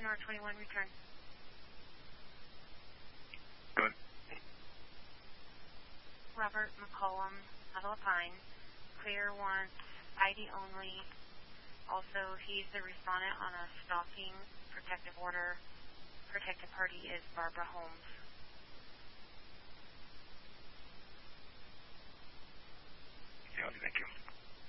R21, return. Good. Robert McCollum, Alpine. Clear wants ID only. Also, he's the respondent on a stalking protective order. Protected party is Barbara Holmes. Yeah, thank you.